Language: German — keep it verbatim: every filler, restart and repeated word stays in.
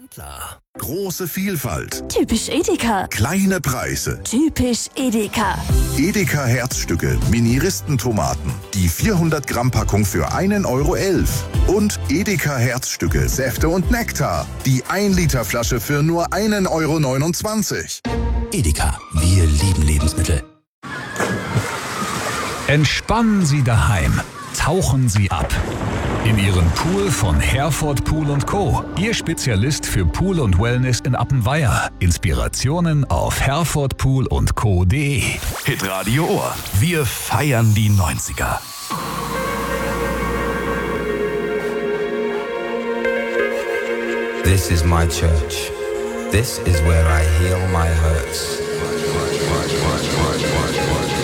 Standler. Große Vielfalt. Typisch Edeka. Kleine Preise. Typisch Edeka. Edeka Herzstücke, Mini-Ristentomaten. Die vierhundert Gramm Packung für einen Euro elf. Und Edeka Herzstücke, Säfte und Nektar. Die ein Liter Flasche für nur einen Euro neunundzwanzig. Edeka, wir lieben Lebensmittel. Entspannen Sie daheim. Tauchen Sie ab. In Ihren Pool von Herford Pool und Co. Ihr Spezialist für Pool und Wellness in Appenweier. Inspirationen auf herford pool und co punkt de. Hitradio Ohr. Wir feiern die neunziger. This is my church. This is where I heal my hurts. Watch, watch, watch, watch, watch, watch.